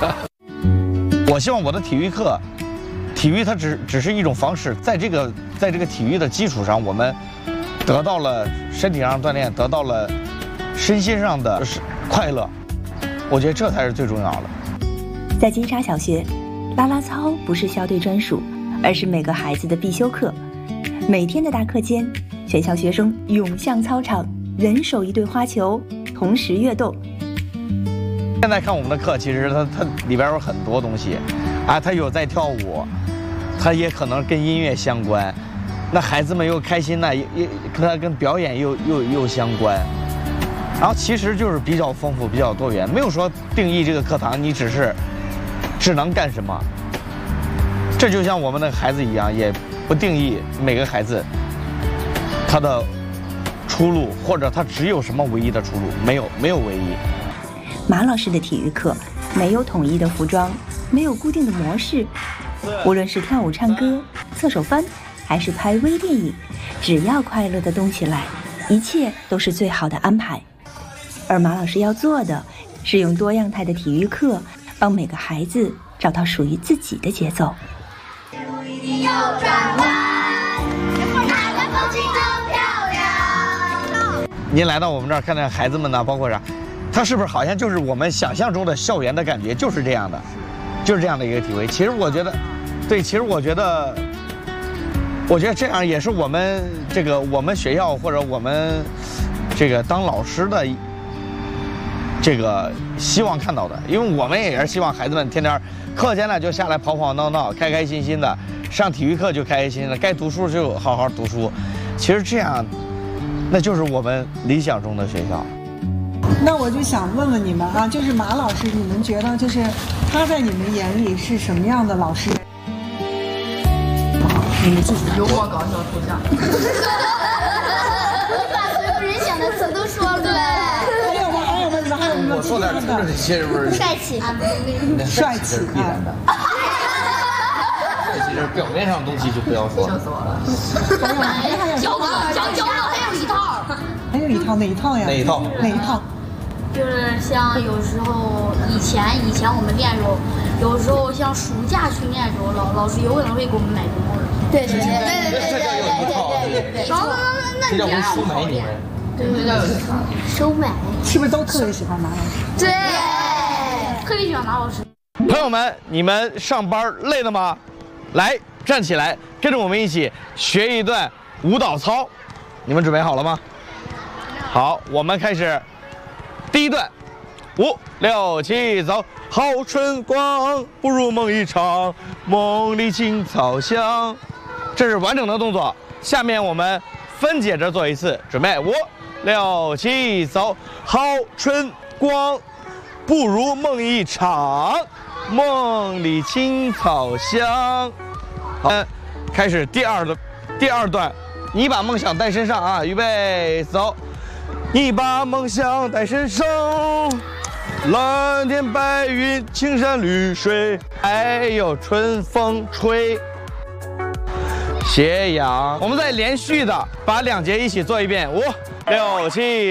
我希望我的体育课，体育它只是一种方式，在这个体育的基础上，我们得到了身体上锻炼，得到了身心上的快乐，我觉得这才是最重要的。 在金沙小学，啦啦操不是校队专属，而是每个孩子的必修课。每天的大课间，全校学生涌向操场，人手一对花球，同时跃动。 现在看我们的课，其实它里边有很多东西，啊，它有在跳舞，它也可能跟音乐相关，那孩子们又开心呢，也它跟表演又相关，然后其实就是比较丰富，比较多元，没有说定义这个课堂你只能干什么。这就像我们的孩子一样，也不定义每个孩子他的出路，或者他只有什么唯一的出路，没有唯一。 马老师的体育课没有统一的服装，没有固定的模式，无论是跳舞、唱歌、侧手翻，还是拍微电影，只要快乐地动起来，一切都是最好的安排。而马老师要做的是用多样态的体育课，帮每个孩子找到属于自己的节奏。 右转弯，哪个风景都漂亮。 您来到我们这儿看看孩子们呢，包括啥，他是不是好像就是我们想象中的校园的感觉，就是这样的，就是这样的一个体会。其实我觉得，对，其实我觉得这样也是我们我们学校或者我们当老师的希望看到的，因为我们也是希望孩子们天天课间呢就下来跑跑闹闹，开开心心的，上体育课就开开心心的，该读书就好好读书。其实这样，那就是我们理想中的学校。 那我就想问问你们啊，就是马老师，你们觉得就是他在你们眼里是什么样的老师？ 你们自己幽默搞笑抽象。 我把所有人想的词都说了。 还有吗？ 我说点听着这些是不是帅气？ 帅气必然的。这其实表面上的东西就不要说。 笑死我了。 教还有一套哪一套呀？ 哪一套？ 哪一套？ 就是像有时候以前我们练的时候，有时候像暑假训练的时候，老师有可能会给我们买东西。对。 这叫有一套。这叫不收买你们。 这叫有一套。 收买。 是不是都特别喜欢马老师？ 对，特别喜欢马老师。 朋友们，你们上班累了吗？来，站起来，跟着我们一起学一段舞蹈操。你们准备好了吗？好，我们开始。第一段，5、6、7，走。好春光，不如梦一场，梦里青草香。这是完整的动作，下面我们分解着做一次，准备5、6、7，走。好春光，不如梦一场，梦里青草香。好，开始第二段，你把梦想带身上啊，预备，走。你把梦想带身上，蓝天白云，青山绿水，还有春风吹。斜阳，我们再连续的把2节一起做一遍，5、6、7。